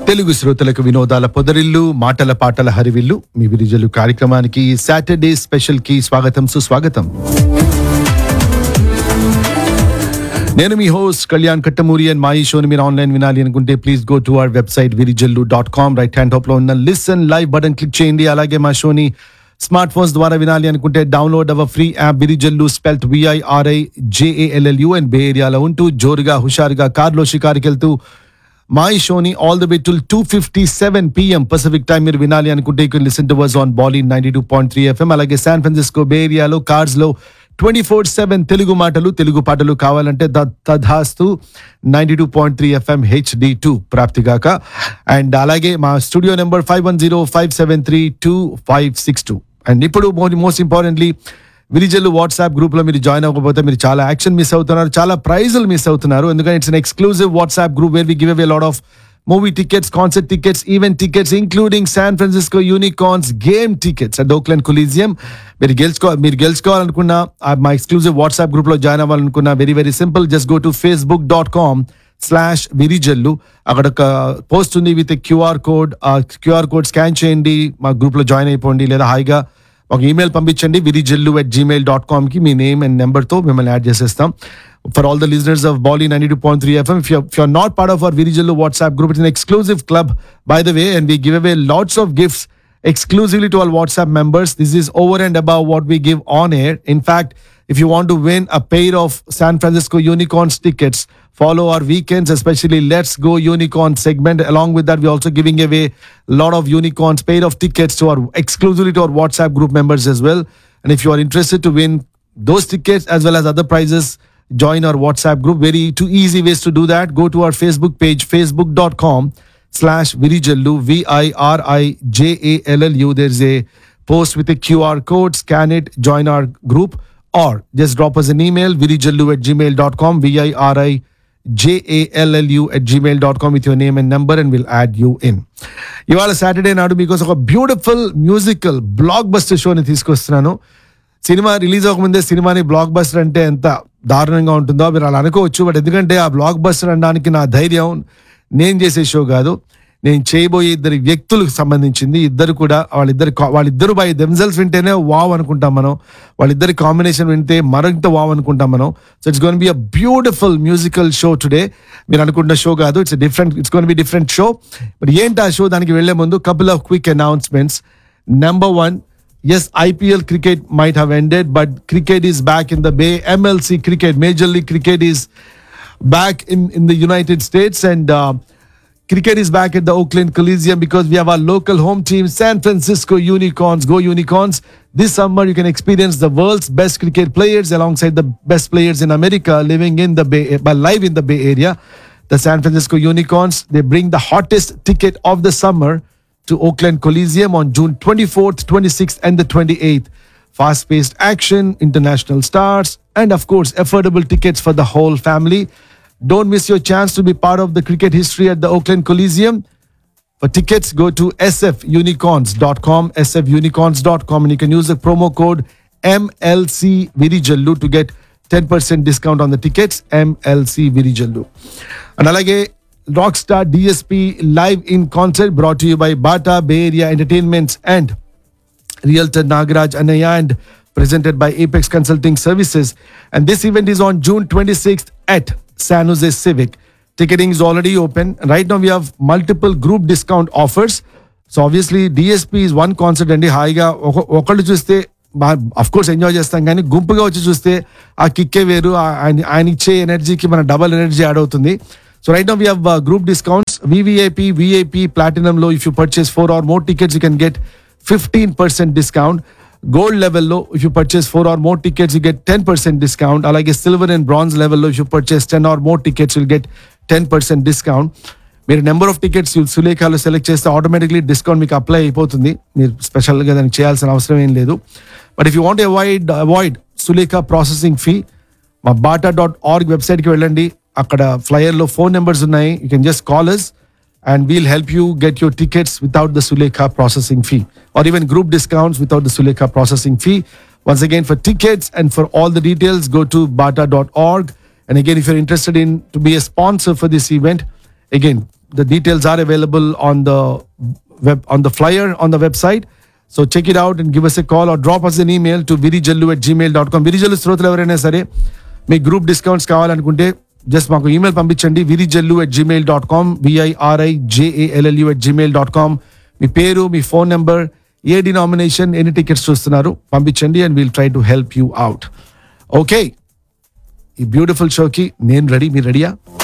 తెలుగు శ్రోతలకు వినోదాల పొదరిల్లు, మాటల పాటల హరివిల్లు, మీ విరిజలు కార్యక్రమానికి సాటర్డే స్పెషల్ కి స్వాగతం, సుస్వాగతం. నేను మీ హోస్ట్ కళ్యాణ్ కట్టమూరి. అండ్ మా ఈ షోని మీరు ఆన్లైన్ వినాలి అనుకుంటే please go to our website virijల్లు.com. Right hand top లో ఉన్న లిసన్ లైవ్ బటన్ క్లిక్ చేయండి. అలాగే మా షోని స్మార్ట్ ఫోన్స్ ద్వారా వినాలి అనుకుంటే download hour free app Virijallu, spelt VIRIJALLU. And బే ఏరియాలో ఉంటూ జోరుగా హుషారుగా కార్లో షికారుకి వెళ్తూ మా ఈ షోని all the way till 2:57 PM Pacific time మీరు వినాలి అనుకుంటే you can listen to us on Bali 92.3 FM. అలాగే శాన్ ఫ్రాన్సిస్కో బే ఏరియాలో కార్స్ లో 24/7 తెలుగు మాటలు, తెలుగు పాటలు కావాలంటే తధాస్తు 92.3 FM HD2 ప్రాప్తిగాక. అండ్ అలాగే మా స్టూడియో నెంబర్ 5105732562. అండ్ ఇప్పుడు most importantly Virijallu WhatsApp group లో మీరు జాయిన్ అవ్వకపోతే మీరు చాలా యాక్షన్ మిస్ అవుతున్నారు, చాలా ప్రైజులు మిస్ అవుతున్నారు. ఎందుకంటే it's an exclusive WhatsApp group where we give away lot of movie tickets, concert tickets, event tickets, including San Francisco unicorns game tickets at Oakland collegium. మీరు గెలుచుకోవాలనుకున్నా మా ఎక్స్క్లూజివ్ వాట్సాప్ గ్రూప్ లో join అవ్వాలనుకున్నా very very simple. Just go to facebook.com/విరిజల్లు. అక్కడ ఒక post ఉంది with QR code. ఆ QR code scan చేయండి, మా group లో జాయిన్ అయిపోండి. లేదా హాయిగా ఒక ఈమెయిల్ పంపించండి virijల్లు@gmail.com కి. మీ నేమ్ అండ్ నెంబర్ తో మిమ్మల్ని యాడ్ చేసేస్తాం. For all the listeners of Bali 92.3 FM, if you're not part of our virijల్లు WhatsApp group, it's an exclusive club by the way, and we give away lots of gifts exclusively to all WhatsApp members. This is over and above what we give on air. In fact, if you want to win a pair of San Francisco Unicorns tickets, follow our weekends, especially Let's Go Unicorn segment. Along with that, we're also giving away a lot of Unicorns pair of tickets to our exclusively to our WhatsApp group members as well. And if you are interested to win those tickets as well as other prizes, join our WhatsApp group. Two easy ways to do that. Go to our Facebook page, facebook.com/virijallu, VIRIJALLU. There's a post with a QR code. Scan it, join our group, or just drop us an email, virijallu@gmail.com, VIRIJALLU@gmail.com with your name and number, and we'll add you in. ఇవాళ Saturday నాడు మీకు ఒక beautiful musical block buster షోని తీసుకొస్తున్నాను. Cinema release అవ్వకముందే సినిమాని block buster అంటే ఎంత దారుణంగా ఉంటుందో మీరు అలా అనుకోవచ్చు. బట్ ఎందుకంటే ఆ బ్లాక్ బస్టర్ అనడానికి నా ధైర్యం నేను చేసే షో కాదు, నేను చేయబోయే ఇద్దరు వ్యక్తులకు సంబంధించింది. ఇద్దరు కూడా వాళ్ళిద్దరు బై దెమ్సెల్స్ వింటేనే వావ్ అనుకుంటాం మనం, వాళ్ళిద్దరి కాంబినేషన్ వింటే మరింత వావ్ అనుకుంటాం మనం. So it's gonna be a beautiful musical show today. మీరు అనుకుంటున్న షో కాదు, it's gonna be different show. But ఏంటి ఆ షో? దానికి వెళ్లే ముందు couple of quick announcements. Number 1, yes, IPL cricket might have ended, but cricket is back in the Bay. MLC cricket, Major League Cricket is back in the United States, and cricket is back at the Oakland Coliseum because we have our local home team, San Francisco Unicorns. Go Unicorns! This summer you can experience the world's best cricket players alongside the best players in America living in the Bay, live in the Bay Area. The San Francisco Unicorns, they bring the hottest ticket of the summer to Oakland Coliseum on June 24th, 26th and the 28th. Fast-paced action, international stars, and of course, affordable tickets for the whole family. Don't miss your chance to be part of the cricket history at the Oakland Coliseum. For tickets, go to sfunicorns.com, sfunicorns.com, and you can use the promo code MLC Virijallu to get 10% discount on the tickets, MLC Virijallu. And alage Rockstar DSP live in concert brought to you by Bata Bay Area Entertainments and Realtor Nagaraj Anaya, and presented by Apex Consulting Services. And this event is on June 26th at San Jose Civic. Ticketing is already open. Right now we have multiple group discount offers. So obviously DSP is one concert and haiga ఒకళ్ళు చూస్తే of course enjoy చేస్తాం, కానీ గుంపుగా వచ్చి చూస్తే ఆ కిక్కే వేరు, ఆయన ఇచ్చే ఎనర్జీకి మన డబల్ ఎనర్జీ యాడ్ అవుతుంది. So right now we have group discounts. VVIP, VIP, Platinum low. If you purchase 4 or more tickets, you can get 15% discount. Gold level low, if you purchase 4 or more tickets, you get 10% discount. Alage silver and bronze level low, if you purchase 10 or more tickets, you'll get 10% discount. మీరు number of tickets సులేఖలో select చేస్తే automatically discount మీకు apply అయిపోతుంది. మీరు స్పెషల్గా దానికి చేయాల్సిన అవసరం ఏం లేదు. But if you want avoid Sulekha processing fee, మా bata.org వెబ్సైట్కి వెళ్ళండి. అక్కడ ఫ్లయర్లో ఫోన్ నెంబర్స్ ఉన్నాయి. You can just call us and we'll help you get your tickets without the Sulekha processing fee, or even group discounts without the Sulekha processing fee. Once again, for tickets and for all the details, go to bata.org. And again, if you're interested in to be a sponsor for this event, again, The details are available on the flyer on the website. So check it out and give us a call or drop us an email to virijallu@gmail.com. Virijallu శ్రోతలు ఎవరైనా సరే మీ group discounts కావాలనుకుంటే just మాకు email పంపించండి, virijallu@gmail.com, virijallu@gmail.com. మీ పేరు, మీ phone number, ఏ denomination, ఎన్ని tickets చూస్తున్నారు పంపించండి and will try to help you out. Okay, ఈ బ్యూటిఫుల్ షోకి నేను రెడీ, మీరు రెడీయా?